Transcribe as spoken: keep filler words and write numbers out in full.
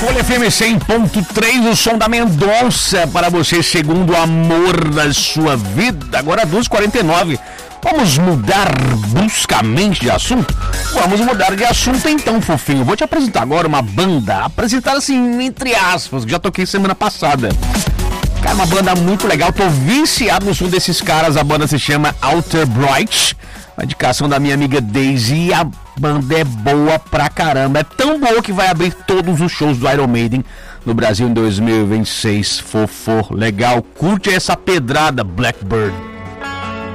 Folha F M cem ponto três, o som da Mendonça para você, segundo o amor da sua vida. Agora duas e quarenta e nove. Vamos mudar bruscamente de assunto? Vamos mudar de assunto então, fofinho. Vou te apresentar agora uma banda, apresentar assim, entre aspas, que já toquei semana passada. Cara, uma banda muito legal, tô viciado no som desses caras. A banda se chama Alter Bright, uma indicação da minha amiga Daisy. E a banda é boa pra caramba, é tão boa que vai abrir todos os shows do Iron Maiden no Brasil em dois mil e vinte e seis. Fofo, legal, curte essa pedrada, Blackbird.